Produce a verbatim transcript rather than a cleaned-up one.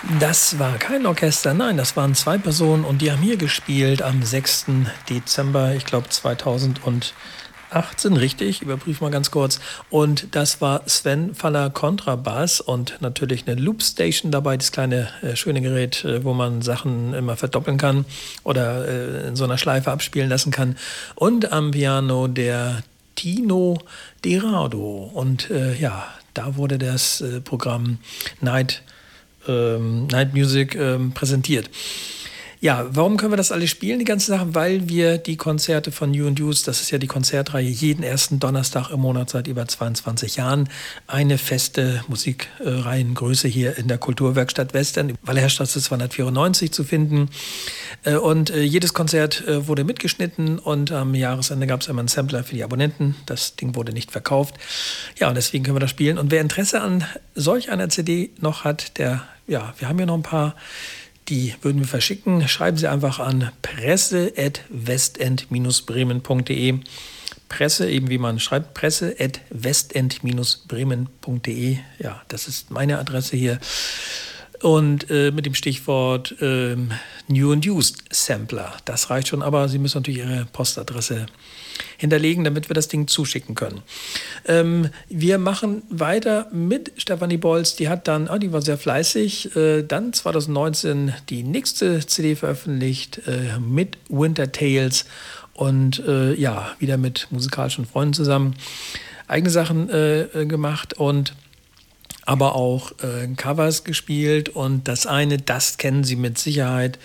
Das war kein Orchester, nein, das waren zwei Personen und die haben hier gespielt am sechsten Dezember, ich glaube zweitausendachtzehn, richtig, überprüfe mal ganz kurz. Und das war Sven Faller Kontrabass und natürlich eine Loopstation dabei, das kleine äh, schöne Gerät, äh, wo man Sachen immer verdoppeln kann oder äh, in so einer Schleife abspielen lassen kann. Und am Piano der Tino Derado. Und äh, ja, da wurde das äh, Programm Night Ähm, Night Music ähm, präsentiert. Ja, warum können wir das alles spielen, die ganze Sache? Weil wir die Konzerte von You and Use, das ist ja die Konzertreihe, jeden ersten Donnerstag im Monat seit über zweiundzwanzig Jahren, eine feste Musikreihengröße hier in der Kulturwerkstatt Westend, Wallerstraße zweihundertvierundneunzig zu finden. Äh, Und äh, jedes Konzert äh, wurde mitgeschnitten und am Jahresende gab es immer einen Sampler für die Abonnenten. Das Ding wurde nicht verkauft. Ja, und deswegen können wir das spielen. Und wer Interesse an solch einer C D noch hat, der, ja, wir haben ja noch ein paar. Die würden wir verschicken. Schreiben Sie einfach an presse at westend bremen punkt de. Presse, eben wie man schreibt, presse at westend bremen punkt de. Ja, das ist meine Adresse hier. Und äh, mit dem Stichwort ähm, New and Used Sampler. Das reicht schon, aber Sie müssen natürlich Ihre Postadresse hinterlegen, damit wir das Ding zuschicken können. Ähm, wir machen weiter mit Stefanie Bolz. Die hat dann, ah, die war sehr fleißig, äh, dann zwanzig neunzehn die nächste C D veröffentlicht äh, mit Winter Tales und äh, ja, wieder mit musikalischen Freunden zusammen eigene Sachen äh, gemacht und aber auch äh, Covers gespielt und das eine, das kennen Sie mit Sicherheit,